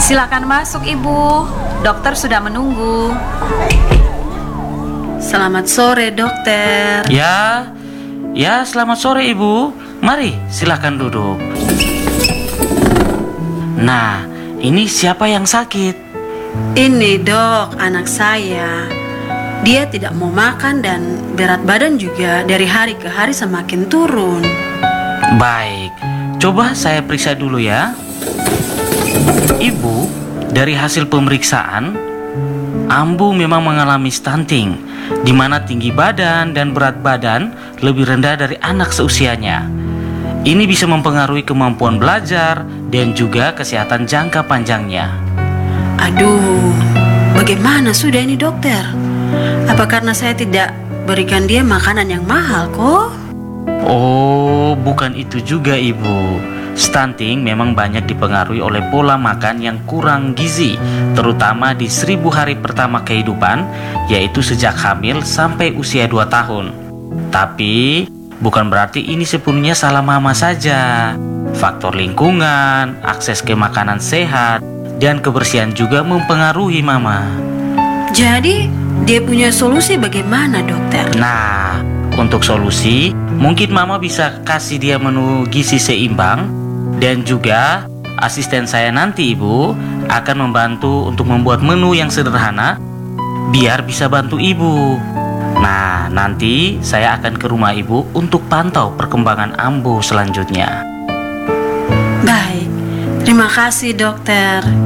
Silakan masuk, Ibu. Dokter sudah menunggu. Selamat sore, dokter. Ya, selamat sore Ibu. Mari, silakan duduk. Nah, ini siapa yang sakit? Ini dok, anak saya. Dia tidak mau makan dan berat badan juga dari hari ke hari semakin turun. Baik, coba saya periksa dulu ya. Ibu, dari hasil pemeriksaan, Ambu memang mengalami stunting, di mana tinggi badan dan berat badan lebih rendah dari anak seusianya. Ini bisa mempengaruhi kemampuan belajar dan juga kesehatan jangka panjangnya. Aduh, bagaimana sudah ini dokter? Apa karena saya tidak berikan dia makanan yang mahal kok? Oh, bukan itu juga Ibu. Stunting memang banyak dipengaruhi oleh pola makan yang kurang gizi, terutama di 1000 hari pertama kehidupan, yaitu sejak hamil sampai usia 2 tahun. Tapi, bukan berarti ini sepenuhnya salah mama saja. Faktor lingkungan, akses ke makanan sehat, dan kebersihan juga mempengaruhi mama. Jadi, dia punya solusi bagaimana dokter? Nah, untuk solusi, mungkin mama bisa kasih dia menu gizi seimbang. Dan juga asisten saya nanti Ibu akan membantu untuk membuat menu yang sederhana biar bisa bantu Ibu. Nah, nanti saya akan ke rumah Ibu untuk pantau perkembangan Ambu selanjutnya. Baik, terima kasih dokter.